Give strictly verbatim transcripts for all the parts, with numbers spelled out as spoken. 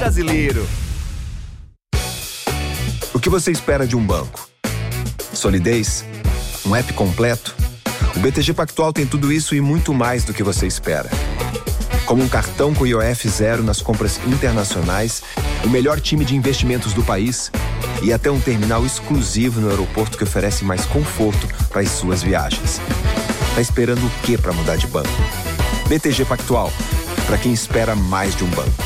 brasileiro. O que você espera de um banco? Solidez? Um app completo? O B T G Pactual tem tudo isso e muito mais do que você espera. Como um cartão com I O F zero nas compras internacionais, o melhor time de investimentos do país e até um terminal exclusivo no aeroporto que oferece mais conforto para as suas viagens. Tá esperando o quê para mudar de banco? B T G Pactual, para quem espera mais de um banco.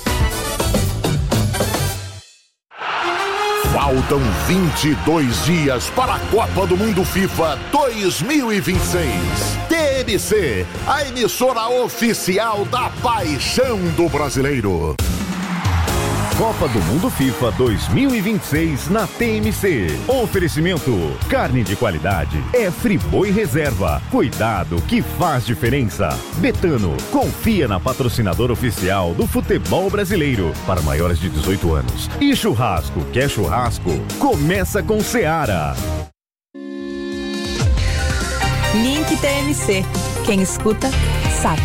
Faltam vinte e dois dias para a Copa do Mundo FIFA dois mil e vinte e seis. T M C, a emissora oficial da paixão do brasileiro. Copa do Mundo FIFA dois mil e vinte e seis na T M C. Oferecimento: carne de qualidade é Friboi Reserva. Cuidado que faz diferença. Betano, confia na patrocinadora oficial do futebol brasileiro para maiores de dezoito anos. E churrasco, quer churrasco? Começa com Seara. Link T M C. Quem escuta, sabe.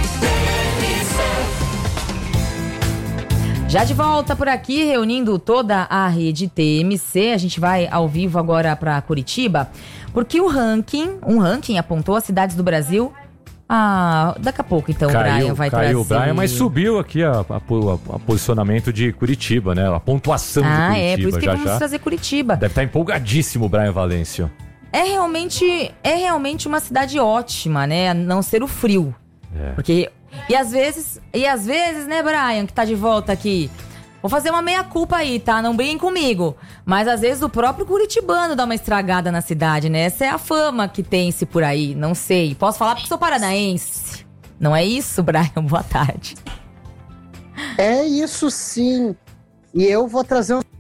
Já de volta por aqui, reunindo toda a rede T M C, a gente vai ao vivo agora para Curitiba, porque o ranking, um ranking apontou as cidades do Brasil. Ah, daqui a pouco então caiu, o Brian vai caiu trazer. Caiu o Brian, mas subiu aqui a, a, a, a posicionamento de Curitiba, né? A pontuação ah, de Curitiba. Ah, é, por isso que já, vamos já. trazer Curitiba. Deve estar empolgadíssimo o Brian Valêncio. É realmente, é realmente uma cidade ótima, né? A não ser o frio. É. Porque... E às vezes, e às vezes, né, Brian, que tá de volta aqui, vou fazer uma meia-culpa aí, tá? Não briguem comigo. Mas às vezes o próprio curitibano dá uma estragada na cidade, né? Essa é a fama que tem-se por aí, não sei. Posso falar porque sou paranaense. Não é isso, Brian? Boa tarde. É isso sim. E eu vou trazer um...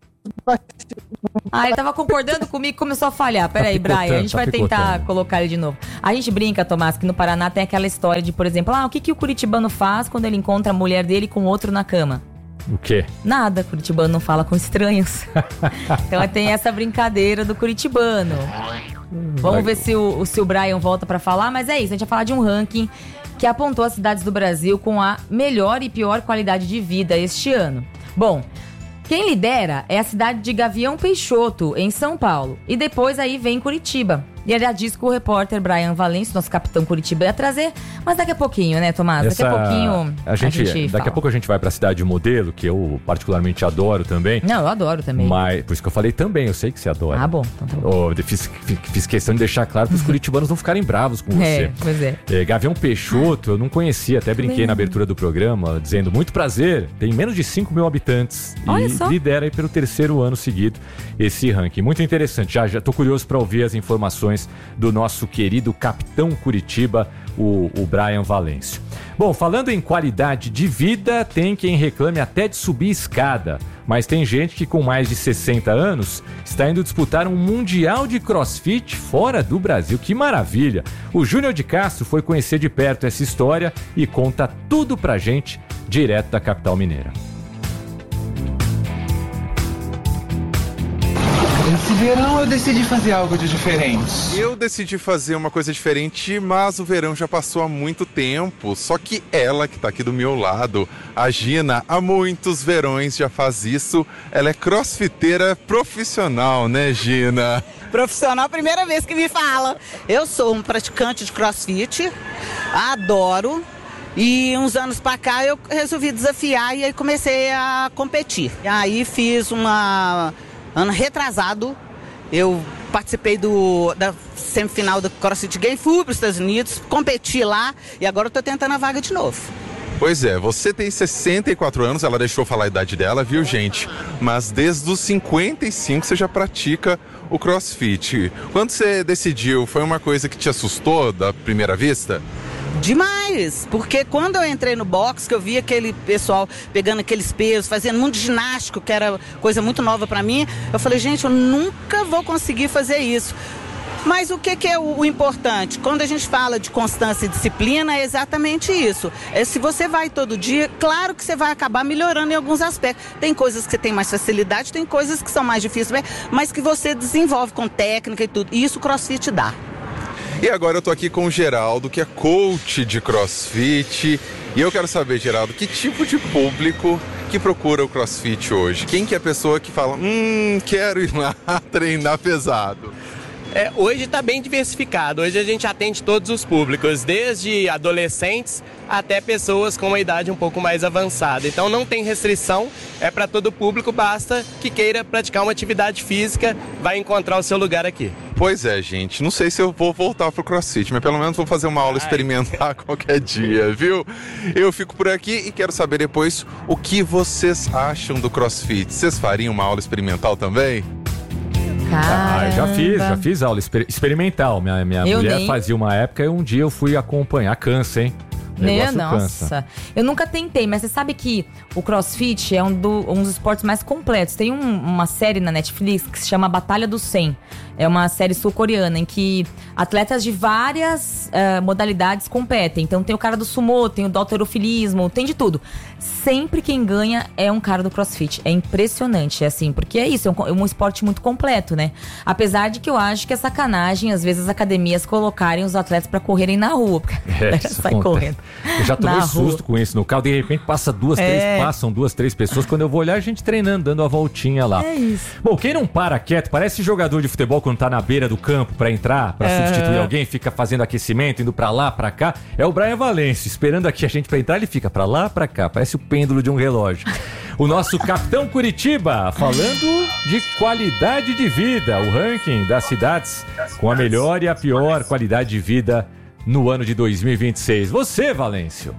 Ah, ele tava concordando comigo e começou a falhar. Peraí, tá Brian, a gente tá vai picotando. tentar colocar ele de novo. A gente brinca, Tomás, que no Paraná tem aquela história de, por exemplo, ah, o que, que o curitibano faz quando ele encontra a mulher dele com outro na cama? O quê? Nada, curitibano não fala com estranhos. Então tem essa brincadeira do curitibano. Vamos ver se o, se o Brian volta pra falar, mas é isso, a gente vai falar de um ranking que apontou as cidades do Brasil com a melhor e pior qualidade de vida este ano. Bom... Quem lidera é a cidade de Gavião Peixoto, em São Paulo. E depois aí vem Curitiba. E era disso que o repórter Brian Valêncio, nosso capitão Curitiba, ia trazer. Mas daqui a pouquinho, né, Tomás? Essa, daqui a pouquinho a gente, a gente Daqui fala. a pouco a gente vai pra Cidade Modelo, que eu particularmente adoro também. Não, eu adoro também. Mas, por isso que eu falei também, eu sei que você adora. Ah, bom. Então tá bom. Oh, fiz, fiz questão de deixar claro para os curitibanos não ficarem bravos com você. É, pois é. é. Gavião Peixoto, eu não conhecia, até brinquei na abertura do programa, dizendo, muito prazer, tem menos de cinco mil habitantes. Olha e só. lidera aí pelo terceiro ano seguido esse ranking. Muito interessante, já, já tô curioso para ouvir as informações do nosso querido capitão Curitiba, o, o Brian Valêncio. Bom, falando em qualidade de vida, tem quem reclame até de subir escada. Mas tem gente que com mais de sessenta anos está indo disputar um mundial de crossfit fora do Brasil. Que maravilha! O Júnior de Castro foi conhecer de perto essa história e conta tudo pra gente, direto da capital mineira. Esse verão eu decidi fazer algo de diferente. Eu decidi fazer uma coisa diferente, mas o verão já passou há muito tempo. Só que ela que tá aqui do meu lado, a Gina, há muitos verões já faz isso. Ela é crossfiteira profissional, né, Gina? Profissional, primeira vez que me fala. Eu sou um praticante de crossfit, adoro. E uns anos pra cá eu resolvi desafiar e aí comecei a competir. E aí fiz uma... Ano retrasado, eu participei do, da semifinal do CrossFit Games, fui para os Estados Unidos, competi lá e agora eu tô tentando a vaga de novo. Pois é, você tem sessenta e quatro anos, ela deixou falar a idade dela, viu, gente? Mas desde os cinquenta e cinco você já pratica o CrossFit. Quando você decidiu, foi uma coisa que te assustou da primeira vista? Demais, porque quando eu entrei no box, que eu vi aquele pessoal pegando aqueles pesos, fazendo muito ginástico, que era coisa muito nova pra mim, eu falei, gente, eu nunca vou conseguir fazer isso. Mas o que, que é o, o importante? Quando a gente fala de constância e disciplina, é exatamente isso. É, se você vai todo dia, claro que você vai acabar melhorando em alguns aspectos. Tem coisas que você tem mais facilidade, tem coisas que são mais difíceis, mas que você desenvolve com técnica e tudo. E isso o CrossFit dá. E agora eu tô aqui com o Geraldo, que é coach de CrossFit. E eu quero saber, Geraldo, que tipo de público que procura o CrossFit hoje? Quem que é a pessoa que fala, hum, quero ir lá treinar pesado? É, hoje está bem diversificado, hoje a gente atende todos os públicos, desde adolescentes até pessoas com uma idade um pouco mais avançada. Então não tem restrição, é para todo público, basta que queira praticar uma atividade física, vai encontrar o seu lugar aqui. Pois é, gente, não sei se eu vou voltar pro CrossFit, mas pelo menos vou fazer uma aula Ai. experimentar qualquer dia, viu? Eu fico por aqui e quero saber depois o que vocês acham do CrossFit. Vocês fariam uma aula experimental também? Ah, eu já fiz, já fiz aula exper- experimental. Minha, minha mulher nem... fazia uma época e um dia eu fui acompanhar. Cansa, hein? Né? Nossa, cansa. Eu nunca tentei, mas você sabe que o CrossFit é um, do, um dos esportes mais completos. Tem um, uma série na Netflix que se chama Batalha dos cem. É uma série sul-coreana em que atletas de várias uh, modalidades competem. Então tem o cara do sumô, tem o do halterofilismo, tem de tudo. Sempre quem ganha é um cara do CrossFit. É impressionante, é assim, porque é isso, é um, é um esporte muito completo, né? Apesar de que eu acho que é sacanagem, às vezes, as academias colocarem os atletas pra correrem na rua. Porque É, sai acontece. correndo. Eu já tomei na susto rua. com isso no carro. De repente passa duas, É. três, passam duas, três pessoas. Quando eu vou olhar, a gente treinando, dando a voltinha lá. É isso. Bom, quem não para quieto, parece jogador de futebol quando tá na beira do campo pra entrar, pra É. substituir alguém, fica fazendo aquecimento, indo pra lá, pra cá. É o Brian Valêncio, esperando aqui a gente pra entrar, ele fica pra lá, pra cá. Parece o pêndulo de um relógio. O nosso Capitão Curitiba, falando de qualidade de vida, o ranking das cidades com a melhor e a pior qualidade de vida no ano de dois mil e vinte e seis. Você, Valêncio.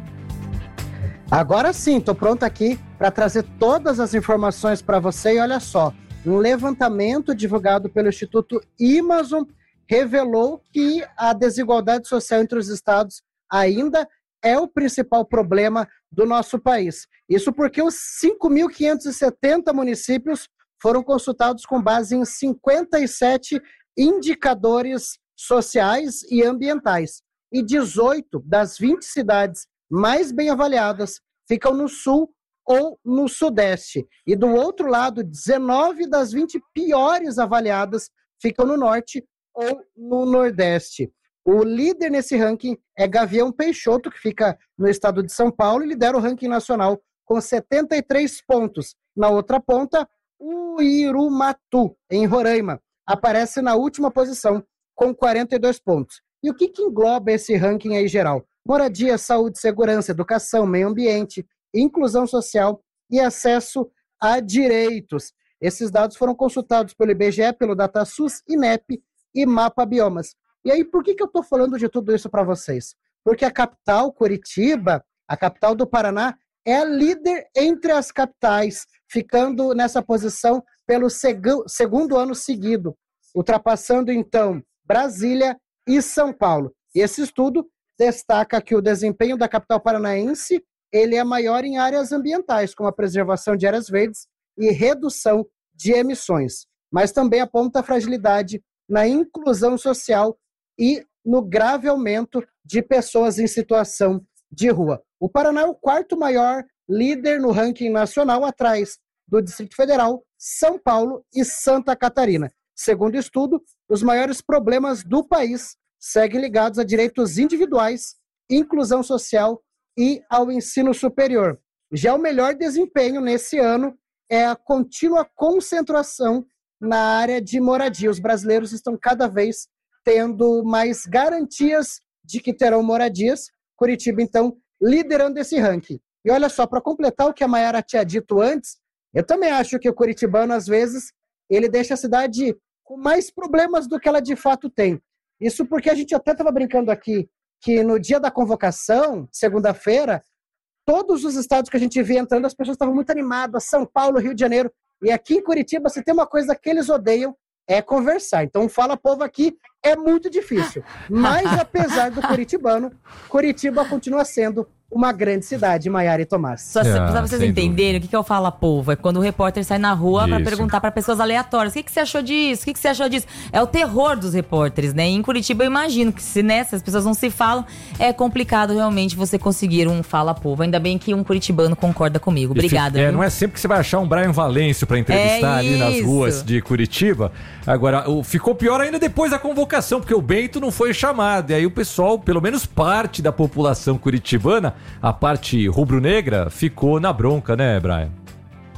Agora sim, tô pronto aqui para trazer todas as informações para você. E olha só, um levantamento divulgado pelo Instituto Amazon revelou que a desigualdade social entre os estados ainda é o principal problema do nosso país. Isso porque os cinco mil quinhentos e setenta municípios foram consultados com base em cinquenta e sete indicadores sociais e ambientais. E dezoito das vinte cidades mais bem avaliadas ficam no sul ou no sudeste. E do outro lado, dezenove das vinte piores avaliadas ficam no norte ou no nordeste. O líder nesse ranking é Gavião Peixoto, que fica no estado de São Paulo e lidera o ranking nacional com setenta e três pontos. Na outra ponta, o Irumatu, em Roraima, aparece na última posição com quarenta e dois pontos. E o que, que engloba esse ranking aí geral? Moradia, saúde, segurança, educação, meio ambiente, inclusão social e acesso a direitos. Esses dados foram consultados pelo I B G E, pelo DataSUS, INEP e Mapa Biomas. E aí, por que, que eu estou falando de tudo isso para vocês? Porque a capital, Curitiba, a capital do Paraná, é a líder entre as capitais, ficando nessa posição pelo segu- segundo ano seguido, ultrapassando, então, Brasília e São Paulo. E esse estudo destaca que o desempenho da capital paranaense ele é maior em áreas ambientais, como a preservação de áreas verdes e redução de emissões. Mas também aponta a fragilidade na inclusão social e no grave aumento de pessoas em situação de rua. O Paraná é o quarto maior líder no ranking nacional, atrás do Distrito Federal, São Paulo e Santa Catarina. Segundo o estudo, os maiores problemas do país seguem ligados a direitos individuais, inclusão social e ao ensino superior. Já o melhor desempenho nesse ano é a contínua concentração na área de moradia. Os brasileiros estão cada vez tendo mais garantias de que terão moradias. Curitiba, então, liderando esse ranking. E olha só, para completar o que a Mayara tinha dito antes, eu também acho que o curitibano, às vezes, ele deixa a cidade com mais problemas do que ela de fato tem. Isso porque a gente até estava brincando aqui que no dia da convocação, segunda-feira, todos os estados que a gente via entrando, as pessoas estavam muito animadas, São Paulo, Rio de Janeiro. E aqui em Curitiba, se tem uma coisa que eles odeiam, é conversar. Então, Fala Povo aqui é muito difícil. Mas, apesar do curitibano, Curitiba continua sendo uma grande cidade, Maiara e Tomás. Só Ah, pra vocês sem entenderem o que, que é o Fala Povo. É quando o repórter sai na rua pra Isso. perguntar pra pessoas aleatórias. O que, que você achou disso? O que, que você achou disso? É o terror dos repórteres, né? E em Curitiba eu imagino que se nessas pessoas não se falam, é complicado realmente você conseguir um Fala Povo. Ainda bem que um curitibano concorda comigo. Obrigada. É, viu? não é sempre que você vai achar um Brian Valêncio pra entrevistar É ali nas isso. ruas de Curitiba. Agora, o- ficou pior ainda depois da convocação, porque o Bento não foi chamado. E aí o pessoal, pelo menos parte da população curitibana, a parte rubro-negra, ficou na bronca, né, Brian?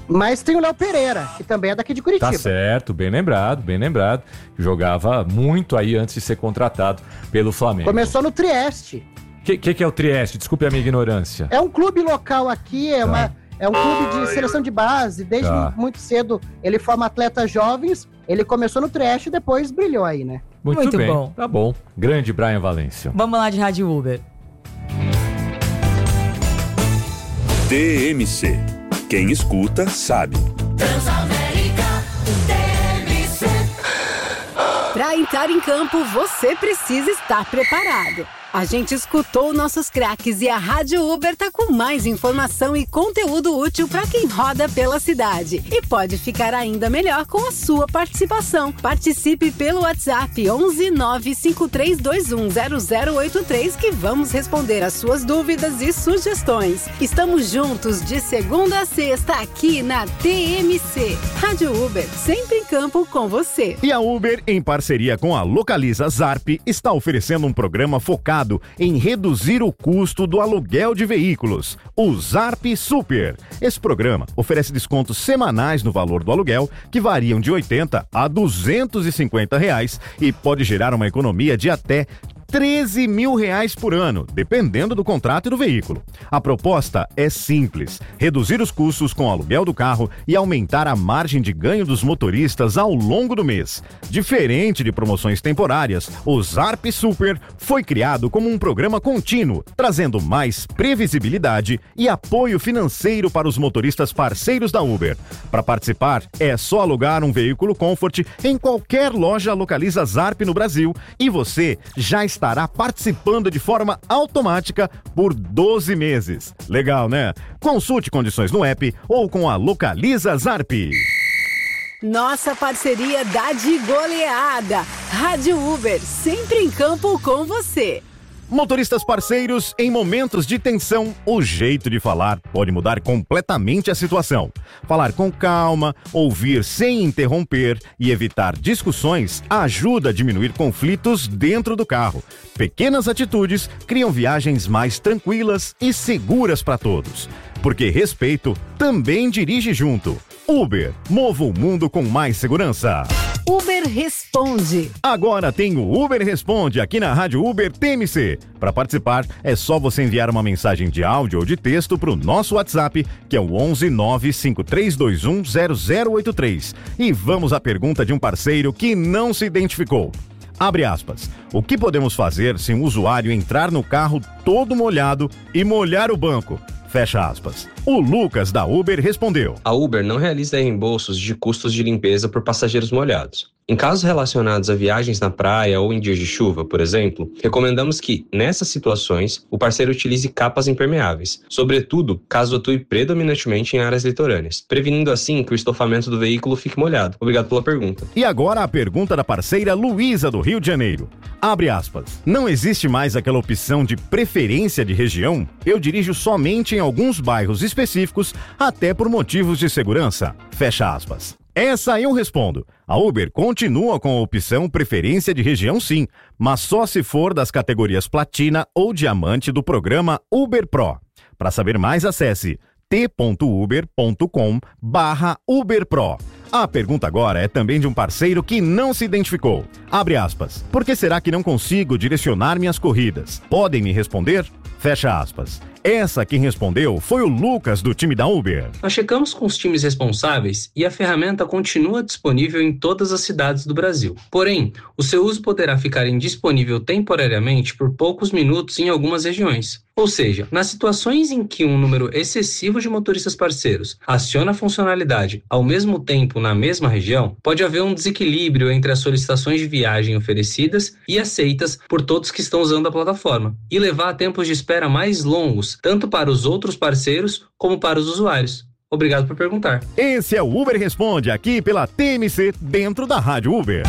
Mas tem o Léo Pereira, que também é daqui de Curitiba. Tá certo, bem lembrado, bem lembrado. Jogava muito aí antes de ser contratado pelo Flamengo. Começou no Trieste. O que, que, que é o Trieste? Desculpe a minha ignorância. É um clube local aqui, é, tá. uma, é um clube de seleção de base. Desde tá. muito cedo ele forma atletas jovens. Ele começou no Trieste e depois brilhou aí, né? Muito, muito bem, bom. Tá bom. Grande Brian Valência. Vamos lá de Rádio Uber. T M C. Quem escuta, sabe. Transamérica T M C. Para entrar em campo, você precisa estar preparado. A gente escutou nossos craques e a Rádio Uber tá com mais informação e conteúdo útil para quem roda pela cidade. E pode ficar ainda melhor com a sua participação. Participe pelo WhatsApp onze nove cinco três dois um zero zero oito três que vamos responder as suas dúvidas e sugestões. Estamos juntos de segunda a sexta aqui na T M C. Rádio Uber, sempre em campo com você. E a Uber, em parceria com a Localiza Zarp, está oferecendo um programa focado em reduzir o custo do aluguel de veículos, o Zarp Super. Esse programa oferece descontos semanais no valor do aluguel, que variam de oitenta a duzentos e cinquenta reais e pode gerar uma economia de até treze mil reais por ano, dependendo do contrato e do veículo. A proposta é simples: reduzir os custos com o aluguel do carro e aumentar a margem de ganho dos motoristas ao longo do mês. Diferente de promoções temporárias, o Zarp Super foi criado como um programa contínuo, trazendo mais previsibilidade e apoio financeiro para os motoristas parceiros da Uber. Para participar, é só alugar um veículo Comfort em qualquer loja Localiza Zarp no Brasil e você já está estará participando de forma automática por doze meses. Legal, né? Consulte condições no app ou com a Localiza Zarp. Nossa parceria dá de goleada. Rádio Uber, sempre em campo com você. Motoristas parceiros, em momentos de tensão, o jeito de falar pode mudar completamente a situação. Falar com calma, ouvir sem interromper e evitar discussões ajuda a diminuir conflitos dentro do carro. Pequenas atitudes criam viagens mais tranquilas e seguras para todos. Porque respeito também dirige junto. Uber, mova o mundo com mais segurança. Uber Responde. Agora tem o Uber Responde aqui na Rádio Uber T M C. Para participar, é só você enviar uma mensagem de áudio ou de texto para o nosso WhatsApp, que é o onze nove cinco três dois um zero zero oito três. E vamos à pergunta de um parceiro que não se identificou. Abre aspas. O que podemos fazer se um usuário entrar no carro todo molhado e molhar o banco? Fecha aspas. O Lucas da Uber respondeu: a Uber não realiza reembolsos de custos de limpeza por passageiros molhados. Em casos relacionados a viagens na praia ou em dias de chuva, por exemplo, recomendamos que, nessas situações, o parceiro utilize capas impermeáveis, sobretudo caso atue predominantemente em áreas litorâneas, prevenindo assim que o estofamento do veículo fique molhado. Obrigado pela pergunta. E agora a pergunta da parceira Luísa do Rio de Janeiro. Abre aspas. Não existe mais aquela opção de preferência de região? Eu dirijo somente em alguns bairros específicos, até por motivos de segurança. Fecha aspas. Essa eu respondo. A Uber continua com a opção preferência de região sim, mas só se for das categorias platina ou diamante do programa Uber Pro. Para saber mais, acesse t ponto uber ponto com barra Uber Pro. A pergunta agora é também de um parceiro que não se identificou. Abre aspas. Por que será que não consigo direcionar minhas corridas? Podem me responder? Fecha aspas. Essa quem respondeu foi o Lucas do time da Uber. Nós checamos com os times responsáveis e a ferramenta continua disponível em todas as cidades do Brasil. Porém, o seu uso poderá ficar indisponível temporariamente por poucos minutos em algumas regiões. Ou seja, nas situações em que um número excessivo de motoristas parceiros aciona a funcionalidade ao mesmo tempo na mesma região, pode haver um desequilíbrio entre as solicitações de viagem oferecidas e aceitas por todos que estão usando a plataforma, e levar a tempos de espera mais longos, tanto para os outros parceiros como para os usuários. Obrigado por perguntar. Esse é o Uber Responde, aqui pela T M C, dentro da Rádio Uber.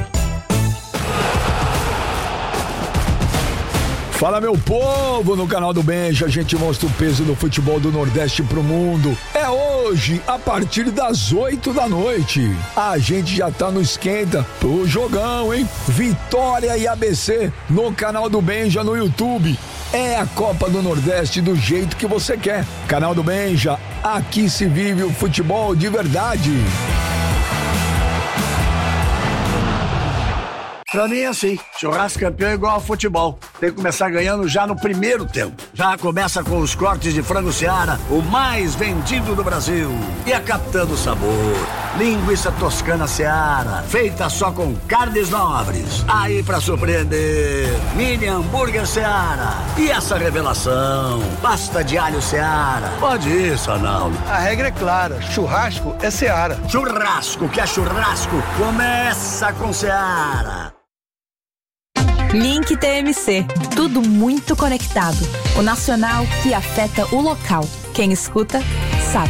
Fala, meu povo, no canal do Benja a gente mostra o peso do futebol do Nordeste pro mundo. É hoje, a partir das oito da noite. A gente já tá no esquenta pro jogão, hein? Vitória e A B C no canal do Benja no YouTube. É a Copa do Nordeste do jeito que você quer. Canal do Benja, aqui se vive o futebol de verdade. Pra mim é assim, churrasco campeão é igual ao futebol. Tem que começar ganhando já no primeiro tempo. Já começa com os cortes de frango Seara, o mais vendido do Brasil. E a Capitã do Sabor, linguiça toscana Seara, feita só com carnes nobres. Aí pra surpreender, mini hambúrguer Seara. E essa revelação, pasta de alho Seara. Pode ir, Sanaldo. A regra é clara, churrasco é Seara. Churrasco que é churrasco, começa com Seara. Link T M C. Tudo muito conectado. O nacional que afeta o local. Quem escuta, sabe.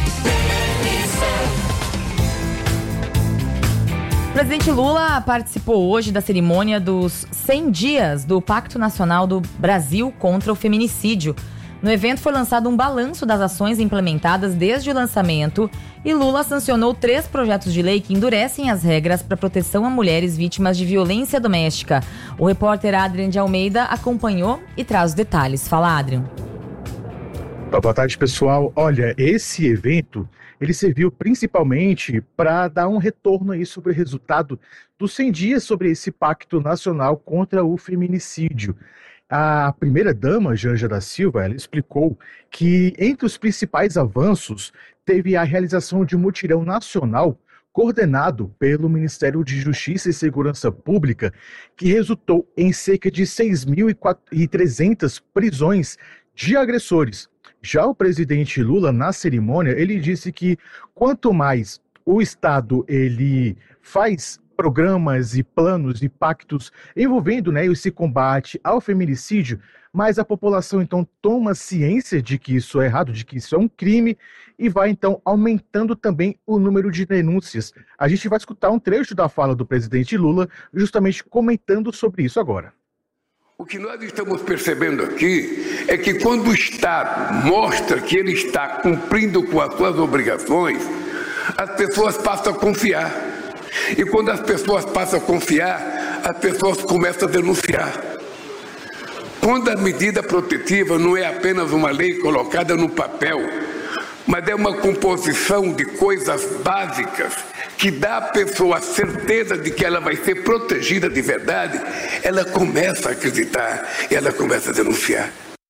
O presidente Lula participou hoje da cerimônia dos cem dias do Pacto Nacional do Brasil contra o Feminicídio. No evento foi lançado um balanço das ações implementadas desde o lançamento e Lula sancionou três projetos de lei que endurecem as regras para proteção a mulheres vítimas de violência doméstica. O repórter Adrian de Almeida acompanhou e traz os detalhes. Fala, Adrian. Boa tarde, pessoal. Olha, esse evento ele serviu principalmente para dar um retorno aí sobre o resultado dos cem dias sobre esse Pacto Nacional contra o Feminicídio. A primeira-dama, Janja da Silva, ela explicou que entre os principais avanços teve a realização de um mutirão nacional coordenado pelo Ministério de Justiça e Segurança Pública, que resultou em cerca de seis mil e trezentas prisões de agressores. Já o presidente Lula, na cerimônia, ele disse que quanto mais o Estado ele faz programas e planos e pactos envolvendo, né, esse combate ao feminicídio, mas a população então toma ciência de que isso é errado, de que isso é um crime e vai então aumentando também o número de denúncias. A gente vai escutar um trecho da fala do presidente Lula justamente comentando sobre isso agora. O que nós estamos percebendo aqui é que quando o Estado mostra que ele está cumprindo com as suas obrigações, as pessoas passam a confiar. E quando as pessoas passam a confiar, as pessoas começam a denunciar. Quando a medida protetiva não é apenas uma lei colocada no papel, mas é uma composição de coisas básicas que dá à pessoa a certeza de que ela vai ser protegida de verdade, ela começa a acreditar e ela começa a denunciar.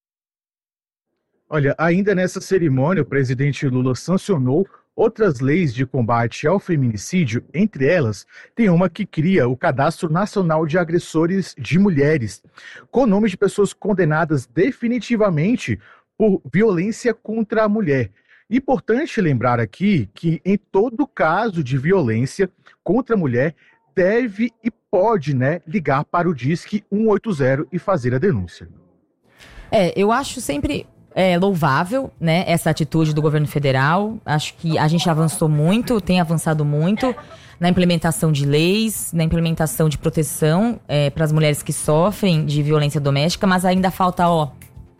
Olha, ainda nessa cerimônia, o presidente Lula sancionou outras leis de combate ao feminicídio. Entre elas, tem uma que cria o Cadastro Nacional de Agressores de Mulheres, com nomes de pessoas condenadas definitivamente por violência contra a mulher. Importante lembrar aqui que em todo caso de violência contra a mulher, deve e pode, né, ligar para o Disque um oito zero e fazer a denúncia. É, eu acho sempre... É louvável, né, essa atitude do governo federal. Acho que a gente avançou muito, tem avançado muito na implementação de leis, na implementação de proteção é, para as mulheres que sofrem de violência doméstica, mas ainda falta, ó,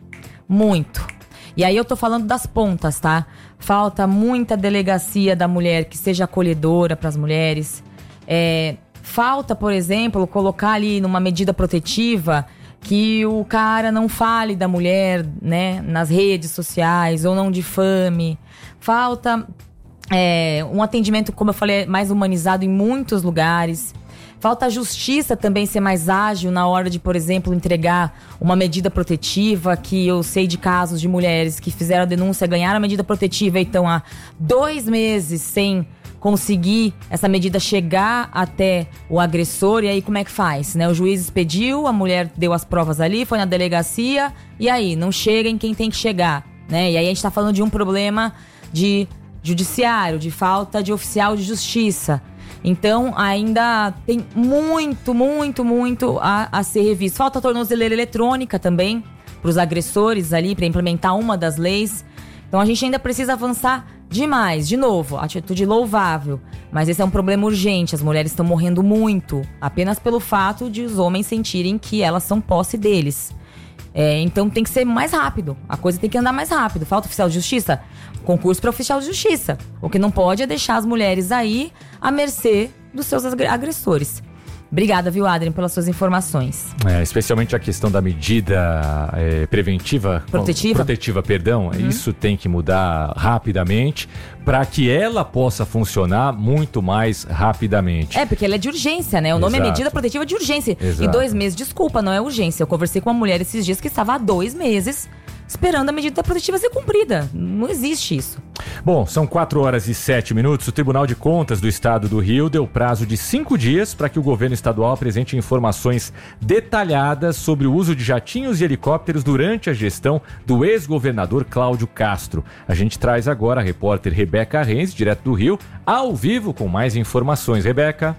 muito. E aí eu tô falando das pontas, tá? Falta muita delegacia da mulher que seja acolhedora para as mulheres. É, falta, por exemplo, colocar ali numa medida protetiva que o cara não fale da mulher, né, nas redes sociais ou não difame. Falta é, um atendimento, como eu falei, mais humanizado em muitos lugares. Falta a justiça também ser mais ágil na hora de, por exemplo, entregar uma medida protetiva, que eu sei de casos de mulheres que fizeram a denúncia, ganharam a medida protetiva e estão há dois meses sem conseguir essa medida chegar até o agressor. E aí como é que faz, né? O juiz expediu, a mulher deu as provas ali, foi na delegacia, e aí não chega em quem tem que chegar, né? E aí a gente tá falando de um problema de judiciário, de falta de oficial de justiça. Então ainda tem muito, muito, muito a, a ser revisto. Falta a tornozeleira eletrônica também para os agressores ali, para implementar uma das leis. Então a gente ainda precisa avançar demais. De novo, atitude louvável, mas esse é um problema urgente. As mulheres estão morrendo muito, apenas pelo fato de os homens sentirem que elas são posse deles. É, então tem que ser mais rápido, a coisa tem que andar mais rápido. Falta oficial de justiça? Concurso para oficial de justiça. O que não pode é deixar as mulheres aí à mercê dos seus agressores. Obrigada, viu, Adrien, pelas suas informações. É, especialmente a questão da medida é, preventiva... Protetiva. Protetiva, perdão. Uhum. Isso tem que mudar rapidamente para que ela possa funcionar muito mais rapidamente. É, porque ela é de urgência, né? O nome Exato. é medida protetiva de urgência. Exato. E dois meses, desculpa, não é urgência. Eu conversei com uma mulher esses dias que estava há dois meses esperando a medida protetiva ser cumprida. Não existe isso. Bom, são quatro horas e sete minutos. O Tribunal de Contas do Estado do Rio deu prazo de cinco dias para que o governo estadual apresente informações detalhadas sobre o uso de jatinhos e helicópteros durante a gestão do ex-governador Cláudio Castro. A gente traz agora a repórter Rebeca Renz, direto do Rio, ao vivo com mais informações. Rebeca.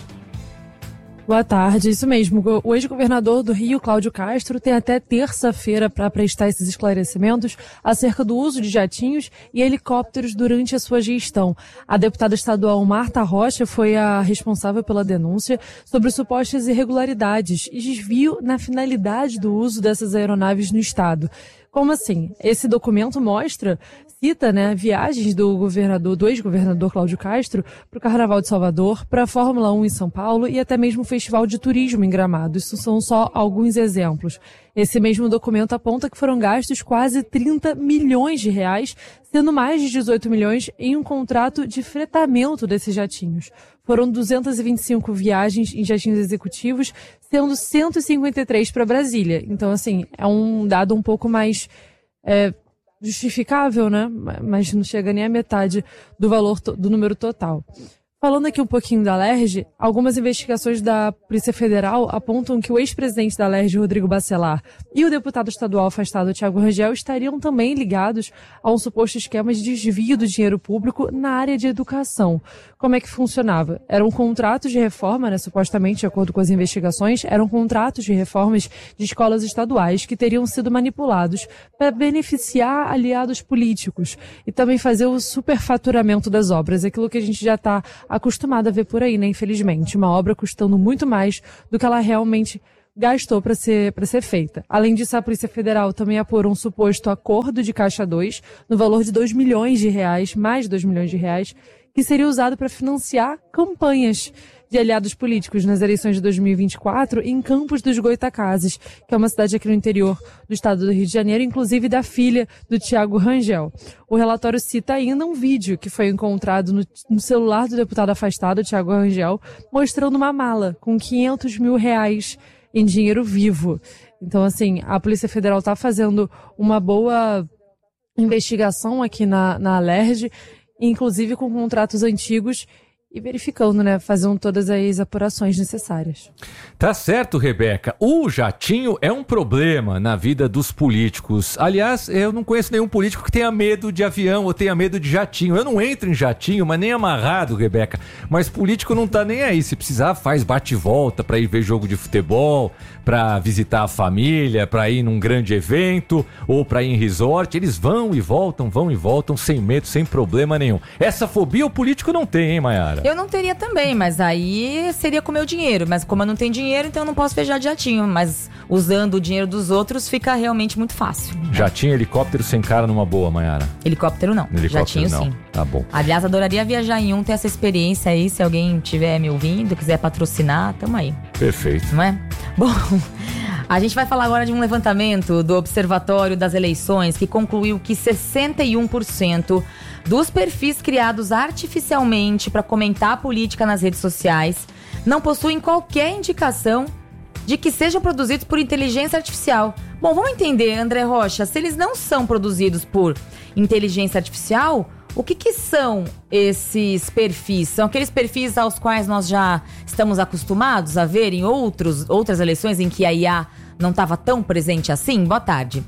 Boa tarde, isso mesmo. O ex-governador do Rio, Cláudio Castro, tem até terça-feira para prestar esses esclarecimentos acerca do uso de jatinhos e helicópteros durante a sua gestão. A deputada estadual Marta Rocha foi a responsável pela denúncia sobre supostas irregularidades e desvio na finalidade do uso dessas aeronaves no estado. Como assim? Esse documento mostra, cita, né, viagens do governador, do ex-governador Cláudio Castro para o Carnaval de Salvador, para a Fórmula um em São Paulo e até mesmo o Festival de Turismo em Gramado. Isso são só alguns exemplos. Esse mesmo documento aponta que foram gastos quase trinta milhões de reais, sendo mais de dezoito milhões em um contrato de fretamento desses jatinhos. Foram duzentas e vinte e cinco viagens em jatinhos executivos, sendo cento e cinquenta e três para Brasília. Então, assim, é um dado um pouco mais é, justificável, né? Mas não chega nem à metade do valor, do número total. Falando aqui um pouquinho da Alerj, algumas investigações da Polícia Federal apontam que o ex-presidente da Alerj, Rodrigo Bacelar, e o deputado estadual afastado, Thiago Rangel, estariam também ligados a um suposto esquema de desvio do dinheiro público na área de educação. Como é que funcionava? Eram contratos de reforma, né, supostamente, de acordo com as investigações, eram contratos de reformas de escolas estaduais que teriam sido manipulados para beneficiar aliados políticos e também fazer o superfaturamento das obras, aquilo que a gente já está acostumado a ver por aí, né, infelizmente. Uma obra custando muito mais do que ela realmente gastou para ser, para ser feita. Além disso, a Polícia Federal também apurou um suposto acordo de Caixa dois no valor de dois milhões de reais, mais de dois milhões de reais, que seria usado para financiar campanhas de aliados políticos nas eleições de dois mil e vinte e quatro em Campos dos Goitacazes, que é uma cidade aqui no interior do estado do Rio de Janeiro, inclusive da filha do Thiago Rangel. O relatório cita ainda um vídeo que foi encontrado no, no celular do deputado afastado, Thiago Rangel, mostrando uma mala com quinhentos mil reais em dinheiro vivo. Então, assim, a Polícia Federal está fazendo uma boa investigação aqui na, na Alerj, inclusive com contratos antigos, e verificando, né, fazendo todas as apurações necessárias. Tá certo, Rebeca. O jatinho é um problema na vida dos políticos. Aliás, eu não conheço nenhum político que tenha medo de avião ou tenha medo de jatinho. Eu não entro em jatinho, mas nem amarrado, Rebeca. Mas político não tá nem aí. Se precisar, faz bate-volta pra ir ver jogo de futebol, pra visitar a família, pra ir num grande evento ou pra ir em resort. Eles vão e voltam, vão e voltam sem medo, sem problema nenhum. Essa fobia o político não tem, hein, Mayara? Eu não teria também, mas aí seria com o meu dinheiro. Mas como eu não tenho dinheiro, então eu não posso viajar de jatinho. Mas usando o dinheiro dos outros fica realmente muito fácil. Jatinho e helicóptero sem cara numa boa, Mayara? Helicóptero não. Helicóptero jatinho não. sim. Tá bom. Aliás, adoraria viajar em um, ter essa experiência aí. Se alguém estiver me ouvindo, quiser patrocinar, tamo aí. Perfeito. Não é? Bom, a gente vai falar agora de um levantamento do Observatório das Eleições que concluiu que sessenta e um por cento dos perfis criados artificialmente para comentar a política nas redes sociais não possuem qualquer indicação de que sejam produzidos por inteligência artificial. Bom, vamos entender, André Rocha, se eles não são produzidos por inteligência artificial, o que que são esses perfis? São aqueles perfis aos quais nós já estamos acostumados a ver em outros, outras eleições em que a I A não estava tão presente assim? Boa tarde.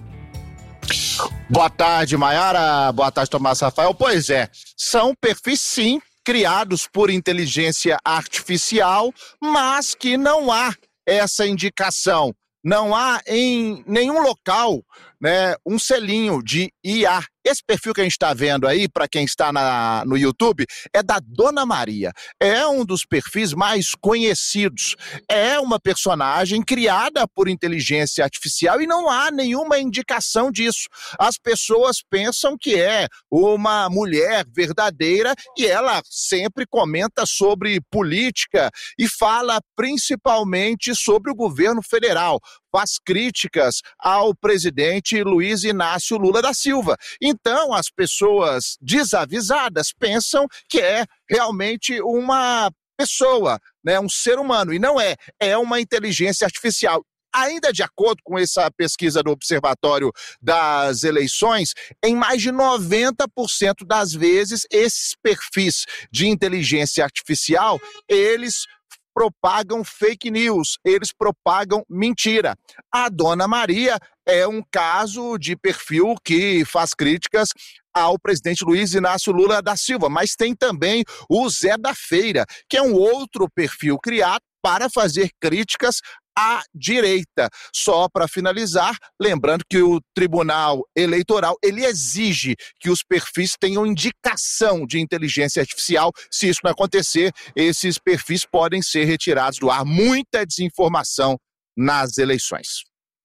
Boa tarde, Mayara. Boa tarde, Tomás Rafael. Pois é, são perfis, sim, criados por inteligência artificial, mas que não há essa indicação. Não há em nenhum local, né, um selinho de I A Esse perfil que a gente está vendo aí, para quem está na, no YouTube, é da Dona Maria. É um dos perfis mais conhecidos. É uma personagem criada por inteligência artificial e não há nenhuma indicação disso. As pessoas pensam que é uma mulher verdadeira e ela sempre comenta sobre política e fala principalmente sobre o governo federal. Faz críticas ao presidente Luiz Inácio Lula da Silva. Então, as pessoas desavisadas pensam que é realmente uma pessoa, né, um ser humano, e não é, é uma inteligência artificial. Ainda de acordo com essa pesquisa do Observatório das Eleições, em mais de noventa por cento das vezes, esses perfis de inteligência artificial, eles propagam fake news, eles propagam mentira. A Dona Maria é um caso de perfil que faz críticas ao presidente Luiz Inácio Lula da Silva, mas tem também o Zé da Feira, que é um outro perfil criado para fazer críticas à direita. Só para finalizar, lembrando que o Tribunal Eleitoral, ele exige que os perfis tenham indicação de inteligência artificial. Se isso não acontecer, esses perfis podem ser retirados do ar. Muita desinformação nas eleições.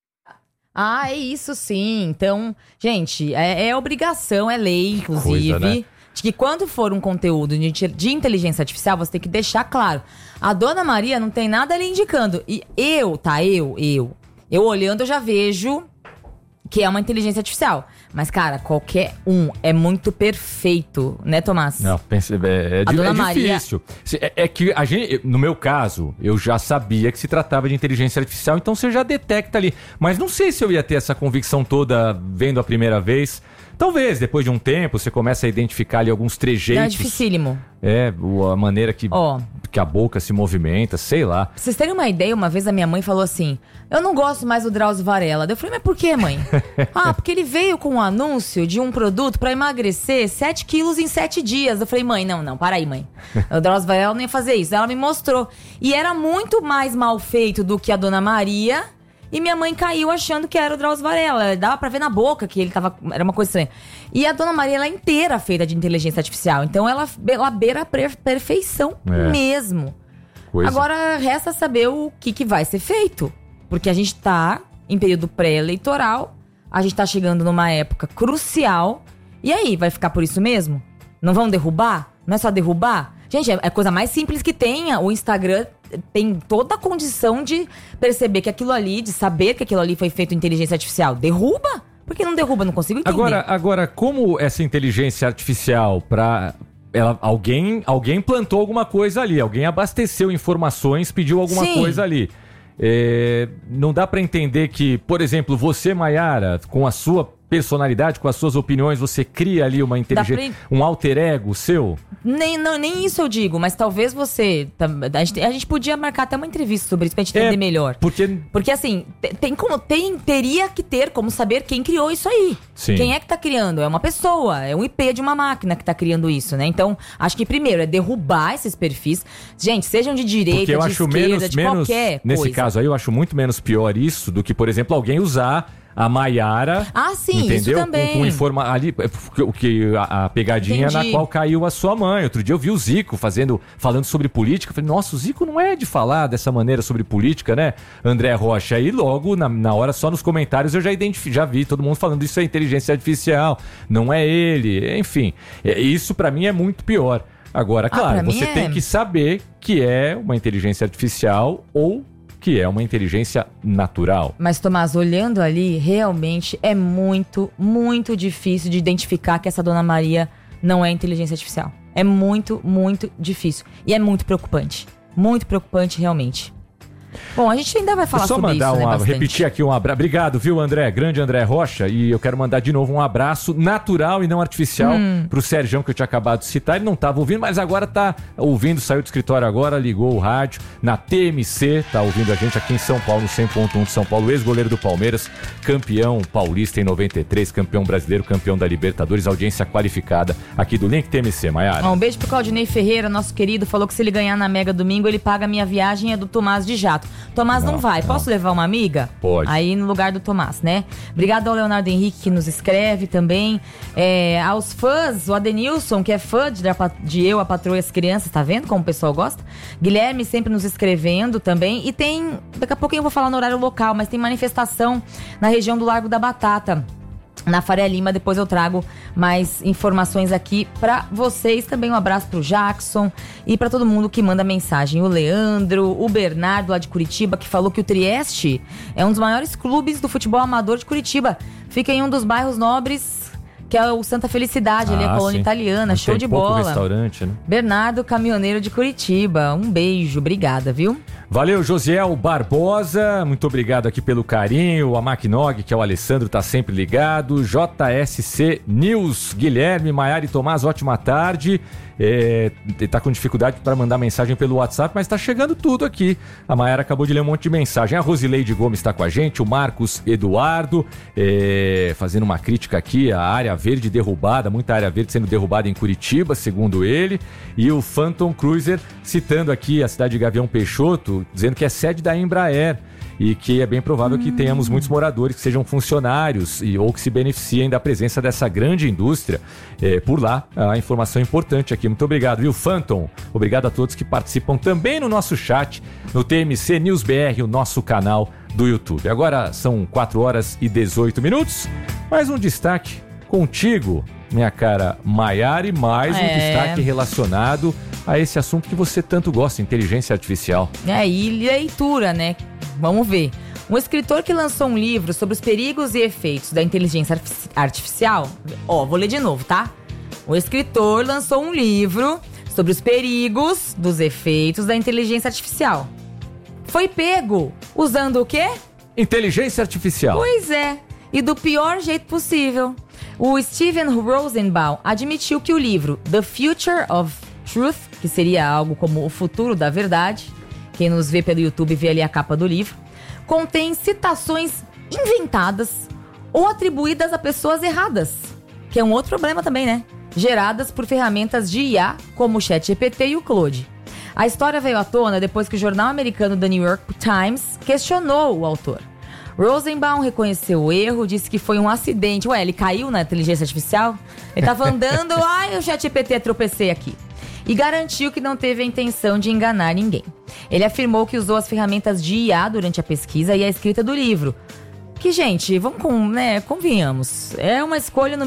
Ah, é isso sim. Então, gente, é, é obrigação, é lei, inclusive, Coisa, né? de que quando for um conteúdo de, de inteligência artificial, você tem que deixar claro. A Dona Maria não tem nada ali indicando. E eu, tá? Eu, eu. Eu olhando, eu já vejo que é uma inteligência artificial. Mas, cara, qualquer um é muito perfeito, né, Tomás? Não, pense, é, é, a Dona é Maria... difícil. É, é que a gente, no meu caso, eu já sabia que se tratava de inteligência artificial, então você já detecta ali. Mas não sei se eu ia ter essa convicção toda vendo a primeira vez. Talvez, depois de um tempo, você começa a identificar ali alguns trejeitos. Não, é dificílimo. É, a maneira que, oh. que a boca se movimenta, sei lá. Pra vocês terem uma ideia, uma vez a minha mãe falou assim, eu não gosto mais do Drauzio Varela. Eu falei, mas por que, mãe? Ah, porque ele veio com um anúncio de um produto pra emagrecer sete quilos em sete dias. Eu falei, mãe, não, não, para aí, mãe. O Drauzio Varela não ia fazer isso. Ela me mostrou. E era muito mais mal feito do que a Dona Maria... E minha mãe caiu achando que era o Drauzio Varela. Dava pra ver na boca que ele tava... Era uma coisa estranha. E a Dona Maria, ela é inteira feita de inteligência artificial. Então, ela, ela beira a perfeição é. mesmo. Coisa. Agora, resta saber o que, que vai ser feito. Porque a gente tá em período pré-eleitoral. A gente tá chegando numa época crucial. E aí, vai ficar por isso mesmo? Não vão derrubar? Não é só derrubar? Gente, é a coisa mais simples que tem. O Instagram tem toda a condição de perceber que aquilo ali, de saber que aquilo ali foi feito em inteligência artificial. Derruba? Por que não derruba? Não consigo entender. Agora, agora como essa inteligência artificial para... Ela, alguém, alguém plantou alguma coisa ali, alguém abasteceu informações, pediu alguma Sim. coisa ali. É, não dá para entender que, por exemplo, você, Maiara, com a sua personalidade, com as suas opiniões, você cria ali uma inteligência, pra... um alter ego seu? Nem, não, nem isso eu digo, mas talvez você... A gente, a gente podia marcar até uma entrevista sobre isso pra gente entender é, melhor. Porque... Porque assim, tem como, tem, teria que ter como saber quem criou isso aí. Sim. Quem é que tá criando? É uma pessoa, é um I P de uma máquina que tá criando isso, né? Então, acho que primeiro é derrubar esses perfis. Gente, sejam de direita, eu de acho esquerda, menos, de menos, qualquer nesse coisa. caso aí, eu acho muito menos pior isso do que, por exemplo, alguém usar... A Maiara, ah, sim, entendeu? Isso também. Com, com informa ali, o que a, a pegadinha Entendi. Na qual caiu a sua mãe. Outro dia eu vi o Zico fazendo, falando sobre política. Eu falei, nossa, o Zico não é de falar dessa maneira sobre política, né? André Rocha. E logo, na, na hora, só nos comentários, eu já identifiquei, já vi todo mundo falando isso é inteligência artificial, não é ele. Enfim, isso pra mim é muito pior. Agora, claro, ah, você é... tem que saber que é uma inteligência artificial ou que é uma inteligência natural. Mas, Tomás, olhando ali, realmente é muito, muito difícil de identificar que essa Dona Maria não é inteligência artificial. É muito, muito difícil. E é muito preocupante. Muito preocupante, realmente. Bom, a gente ainda vai falar sobre isso, né, bastante. Só mandar, repetir aqui um abraço. Obrigado, viu, André? Grande André Rocha. E eu quero mandar de novo um abraço natural e não artificial hum. pro Sergião, que eu tinha acabado de citar. Ele não estava ouvindo, mas agora tá ouvindo, saiu do escritório agora, ligou o rádio na T M C, tá ouvindo a gente aqui em São Paulo, no cem ponto um de São Paulo, ex-goleiro do Palmeiras, campeão paulista em noventa e três, campeão brasileiro, campeão da Libertadores, audiência qualificada aqui do Link T M C, Maiara. Um beijo pro Claudinei Ferreira, nosso querido, falou que se ele ganhar na Mega domingo, ele paga a minha viagem e a do Tomás de jato. chato. Tomás não, não vai. Não. Posso levar uma amiga? Pode. Aí no lugar do Tomás, né? Obrigado ao Leonardo Henrique, que nos escreve também. É, aos fãs, o Adenilson, que é fã de, de Eu, a Patroa e as Crianças, tá vendo como o pessoal gosta? Guilherme sempre nos escrevendo também. E tem, daqui a pouquinho eu vou falar no horário local, mas tem manifestação na região do Largo da Batata, na Faria Lima. Depois eu trago mais informações aqui pra vocês. Também um abraço pro Jackson e pra todo mundo que manda mensagem. O Leandro, o Bernardo lá de Curitiba, que falou que o Trieste é um dos maiores clubes do futebol amador de Curitiba. Fica em um dos bairros nobres, que é o Santa Felicidade, ali, ah, a colônia sim. italiana. Não show tem de pouco bola. Restaurante, né? Bernardo, caminhoneiro de Curitiba. Um beijo, obrigada, viu? Valeu, Josiel Barbosa, muito obrigado aqui pelo carinho. A Macnog, que é o Alessandro, tá sempre ligado. J S C News, Guilherme, Maiara e Tomás, ótima tarde. É, tá com dificuldade para mandar mensagem pelo WhatsApp, mas tá chegando tudo aqui. A Maiara acabou de ler um monte de mensagem. A Rosileide Gomes está com a gente, o Marcos Eduardo, é, fazendo uma crítica aqui, a área verde derrubada, muita área verde sendo derrubada em Curitiba, segundo ele. E o Phantom Cruiser citando aqui a cidade de Gavião Peixoto, dizendo que é sede da Embraer e que é bem provável hum. que tenhamos muitos moradores que sejam funcionários e, ou que se beneficiem da presença dessa grande indústria é, por lá. A informação importante aqui. Muito obrigado, viu, Phantom? Obrigado a todos que participam também no nosso chat, no T M C News B R, o nosso canal do YouTube. Agora são quatro horas e dezoito minutos. Mais um destaque contigo, minha cara Maiara, e mais um É. destaque relacionado a esse assunto que você tanto gosta, inteligência artificial. É, e leitura, né? Vamos ver. Um escritor que lançou um livro sobre os perigos e efeitos da inteligência artificial. Ó, vou ler de novo, tá? O escritor lançou um livro sobre os perigos dos efeitos da inteligência artificial. Foi pego usando o quê? Inteligência artificial. Pois é, e do pior jeito possível. O Steven Rosenbaum admitiu que o livro The Future of Truth, que seria algo como o futuro da verdade, quem nos vê pelo YouTube vê ali a capa do livro, contém citações inventadas ou atribuídas a pessoas erradas, que é um outro problema também, né? Geradas por ferramentas de I A, como o ChatGPT e o Claude. A história veio à tona depois que o jornal americano The New York Times questionou o autor. Rosenbaum reconheceu o erro, disse que foi um acidente. Ué, ele caiu na inteligência artificial? Ele tava andando, ai, o ChatGPT, tropecei aqui. E garantiu que não teve a intenção de enganar ninguém. Ele afirmou que usou as ferramentas de I A durante a pesquisa e a escrita do livro. Que, gente, vamos com, né, convenhamos, é uma escolha no